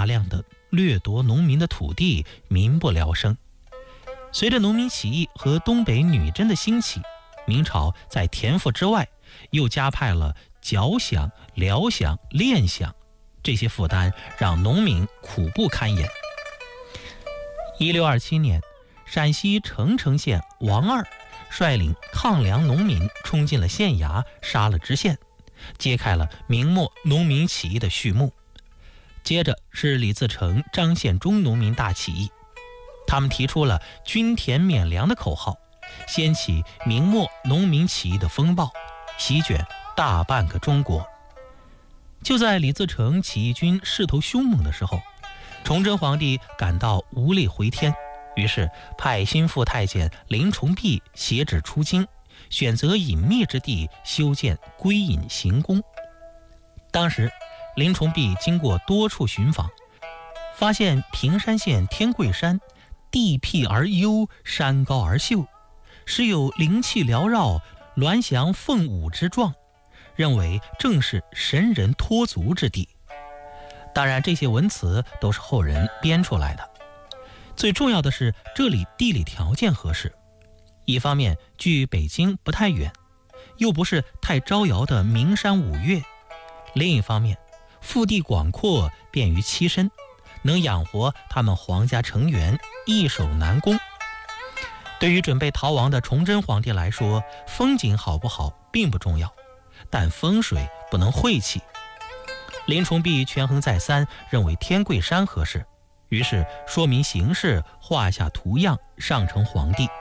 量的掠夺农民的土地，民不聊生。随着农民起义和东北女真的兴起，明朝在田赋之外又加派了缴饷、辽饷、练饷，这些负担让农民苦不堪言。1627年，陕西澄城县王二率领抗粮农民冲进了县衙，杀了知县，揭开了明末农民起义的序幕。接着是李自成、张献忠农民大起义，他们提出了均田免粮的口号，掀起明末农民起义的风暴，席卷大半个中国。就在李自成起义军势头凶猛的时候，崇祯皇帝感到无力回天，于是派心腹太监林崇弼挟旨出京，选择隐秘之地修建归隐行宫。当时林崇弼经过多处寻访，发现平山县天桂山地僻而幽，山高而秀，时有灵气缭绕，鸾翔凤舞之状，认为正是神人托足之地。当然，这些文词都是后人编出来的。最重要的是，这里地理条件合适，一方面距北京不太远，又不是太招摇的名山五岳；另一方面，腹地广阔，便于栖身，能养活他们皇家成员，易守难攻。对于准备逃亡的崇祯皇帝来说，风景好不好并不重要，但风水不能晦气。林崇弼权衡再三，认为天桂山合适，于是说明形势，画下图样，上呈皇帝。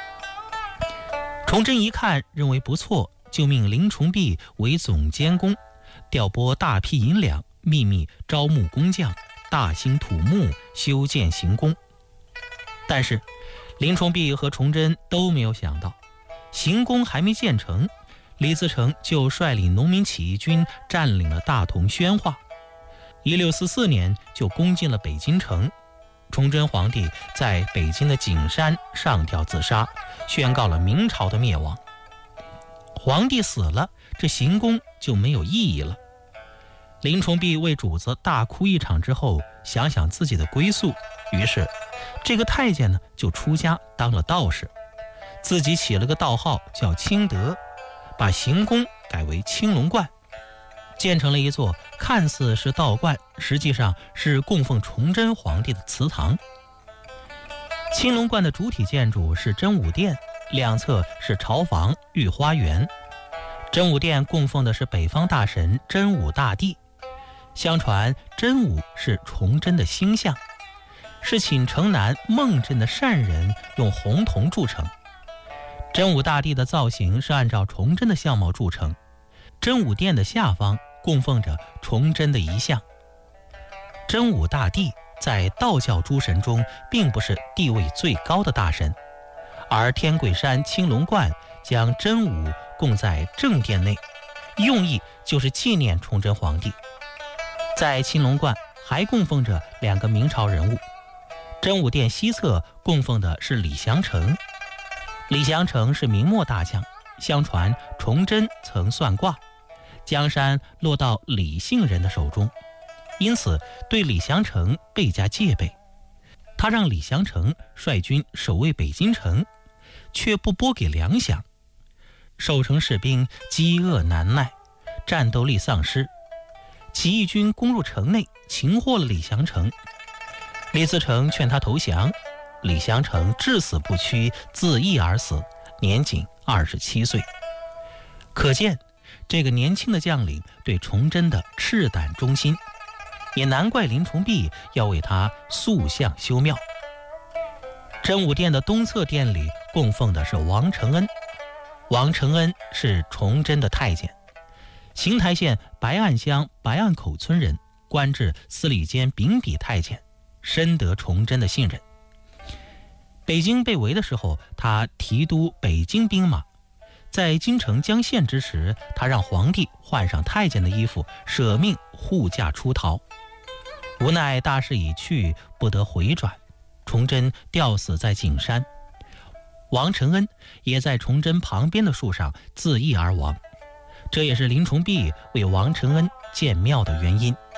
崇祯一看认为不错，就命林崇弼为总监工，调拨大批银两，秘密招募工匠，大兴土木，修建行宫。但是林崇弼和崇祯都没有想到，行宫还没建成，李自成就率领农民起义军占领了大同宣化。1644年就攻进了北京城。崇祯皇帝在北京的景山上吊自杀，宣告了明朝的灭亡。皇帝死了，这行宫就没有意义了。林崇弼为主子大哭一场之后，想想自己的归宿，于是这个太监呢就出家当了道士，自己起了个道号叫清德，把行宫改为青龙观，建成了一座看似是道观，实际上是供奉崇祯皇帝的祠堂。青龙观的主体建筑是真武殿，两侧是朝房、御花园。真武殿供奉的是北方大神真武大帝，相传真武是崇祯的星象，是请城南孟镇的善人用红铜铸成。真武大帝的造型是按照崇祯的相貌铸成。真武殿的下方供奉着崇祯的遗像。真武大帝在道教诸神中并不是地位最高的大神，而天桂山青龙观将真武供在正殿内，用意就是纪念崇祯皇帝。在青龙观还供奉着两个明朝人物，真武殿西侧供奉的是李祥成。李祥成是明末大将，相传崇祯曾算卦，江山落到李姓人的手中，因此对李祥成倍加戒备。他让李祥成率军守卫北京城，却不拨给粮饷，守城士兵饥饿难耐，战斗力丧失。起义军攻入城内，擒获了李祥成。李自成劝他投降，李祥成至死不屈，自缢而死，年仅27岁。可见这个年轻的将领对崇祯的赤胆忠心，也难怪林崇弼要为他塑像修庙。真武殿的东侧殿里供奉的是王承恩，王承恩是崇祯的太监，邢台县白岸乡白岸口村人，官至司礼监秉笔太监，深得崇祯的信任。北京被围的时候，他提督北京兵马，在京城将陷之时，他让皇帝换上太监的衣服，舍命护驾出逃。无奈大势已去，不得回转，崇祯吊死在景山。王承恩也在崇祯旁边的树上自缢而亡，这也是林崇弼为王承恩建庙的原因。